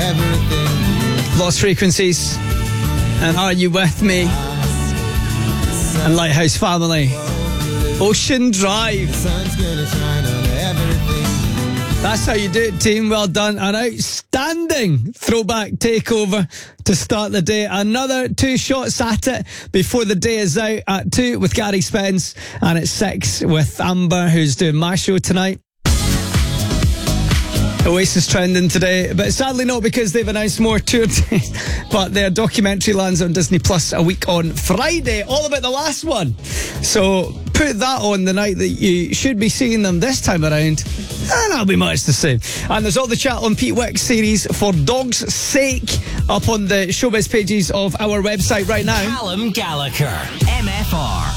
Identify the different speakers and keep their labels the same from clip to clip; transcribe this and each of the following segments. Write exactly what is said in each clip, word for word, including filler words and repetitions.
Speaker 1: Lost Frequencies and Are You With Me? And Lighthouse Family, Ocean Drive. That's how you do it, team. Well done. An outstanding throwback takeover to start the day. Another two shots at it before the day is out at two with Gary Spence, and at six with Amber, who's doing my show tonight. Oasis trending today, but sadly not because they've announced more tour dates, but their documentary lands on Disney Plus a week on Friday, all about the last one. So put that on the night that you should be seeing them this time around, and that'll be much the same. And there's all the chat on Pete Wick's series For Dog's Sake up on the showbiz pages of our website right now.
Speaker 2: Callum Gallagher, M F R.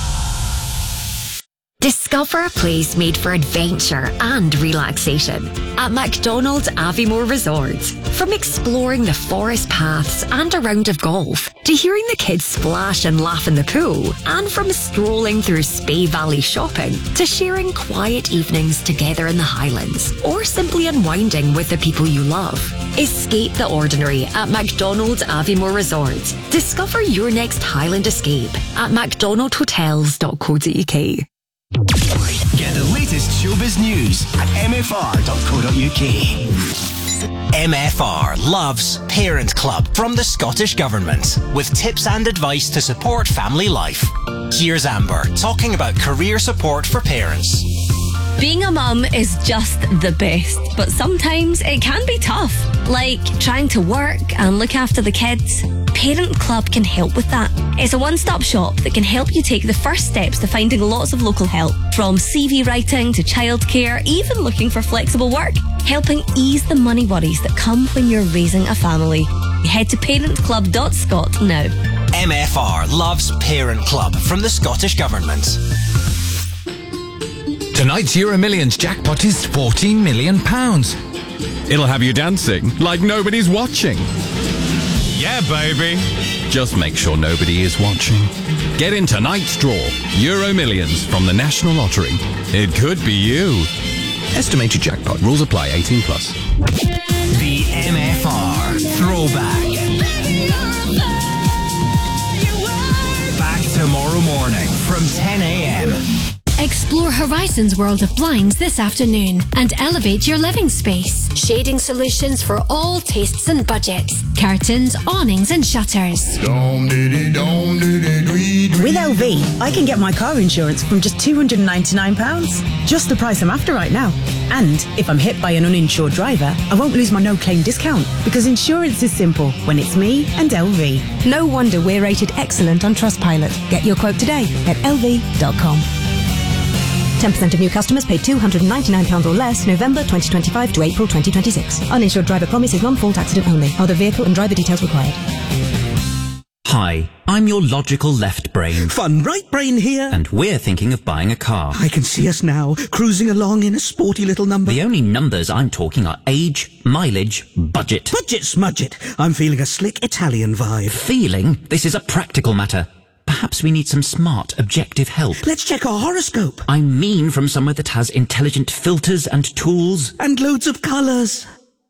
Speaker 3: Discover a place made for adventure and relaxation at McDonald's Aviemore Resort. From exploring the forest paths and a round of golf, to hearing the kids splash and laugh in the pool, and from strolling through Spey Valley shopping, to sharing quiet evenings together in the Highlands, or simply unwinding with the people you love. Escape the ordinary at McDonald's Aviemore Resort. Discover your next Highland escape at mcdonald hotels dot co dot uk.
Speaker 2: Get the latest showbiz news at m f r dot co dot u k. M F R loves Parent Club from the Scottish Government, with tips and advice to support family life. Here's Amber talking about career support for parents.
Speaker 4: Being a mum is just the best, but sometimes it can be tough, like trying to work and look after the kids. Parent Club can help with that. It's a one-stop shop that can help you take the first steps to finding lots of local help, from C V writing to childcare, even looking for flexible work, helping ease the money worries that come when you're raising a family. Head to parent club dot scot now.
Speaker 2: M F R loves Parent Club from the Scottish Government.
Speaker 5: Tonight's Euro Millions jackpot is fourteen million pounds. It'll have you dancing like nobody's watching. Yeah, baby. Just make sure nobody is watching. Get in tonight's draw. Euro Millions from the National Lottery. It could be you. Estimated jackpot. Rules apply. eighteen plus.
Speaker 2: The M F R Throwback. Back tomorrow morning from ten a.m.
Speaker 6: Explore Horizon's world of blinds this afternoon and elevate your living space. Shading solutions for all tastes and budgets. Curtains, awnings and shutters.
Speaker 7: With L V, I can get my car insurance from just two hundred ninety-nine pounds. Just the price I'm after right now. And if I'm hit by an uninsured driver, I won't lose my no-claim discount, because insurance is simple when it's me and L V. No wonder we're rated excellent on Trustpilot. Get your quote today at L V dot com. ten percent of new customers pay two hundred ninety-nine pounds or less November twenty twenty-five to April twenty twenty-six. Uninsured driver promise is non-fault accident only. Other vehicle and driver details required.
Speaker 8: Hi, I'm your logical left brain.
Speaker 9: Fun right brain here.
Speaker 8: And we're thinking of buying a car.
Speaker 9: I can see us now, cruising along in a sporty little number.
Speaker 8: The only numbers I'm talking are age, mileage, budget.
Speaker 9: Budget smudget. I'm feeling a slick Italian vibe.
Speaker 8: Feeling? This is a practical matter. Perhaps we need some smart, objective help.
Speaker 9: Let's check our horoscope.
Speaker 8: I mean from somewhere that has intelligent filters and tools.
Speaker 9: And loads of colours.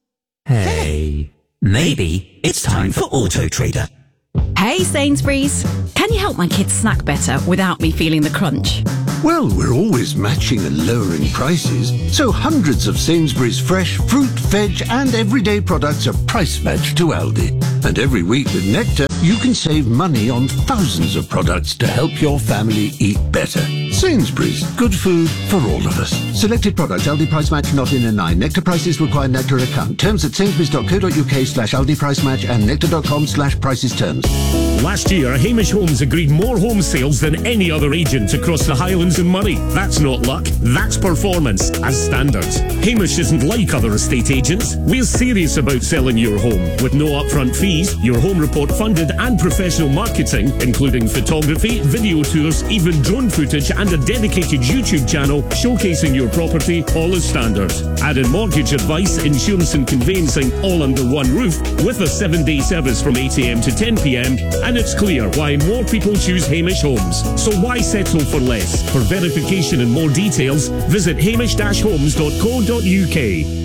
Speaker 8: Hey, maybe it's time for Auto Trader.
Speaker 10: Hey Sainsbury's, can you help my kids snack better without me feeling the crunch?
Speaker 11: Well, we're always matching and lowering prices, so hundreds of Sainsbury's fresh fruit, veg and everyday products are price matched to Aldi. And every week with Nectar, you can save money on thousands of products to help your family eat better. Sainsbury's, good food for all of us. Selected products, Aldi price match not in a nine. Nectar prices require Nectar account. Terms at sainsbury's dot co dot uk slash Aldi price match and nectar dot com slash prices terms.
Speaker 12: Last year, Hamish Homes agreed more home sales than any other agent across the Highlands and Moray. That's not luck, that's performance as standard. Hamish isn't like other estate agents. We're serious about selling your home with no upfront fees, your home report funded and professional marketing, including photography, video tours, even drone footage and a dedicated YouTube channel showcasing your property, all as standard. Add in mortgage advice, insurance and conveyancing all under one roof with a seven-day service from eight a.m. to ten p.m. And it's clear why more people choose Hamish Homes. So why settle for less? For verification and more details, visit hamish dash homes dot co dot uk.